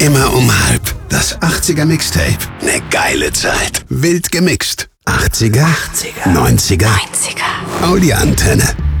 Immer um halb. Das 80er Mixtape. Ne geile Zeit. Wild gemixt. 80er, 90er. Audioantenne.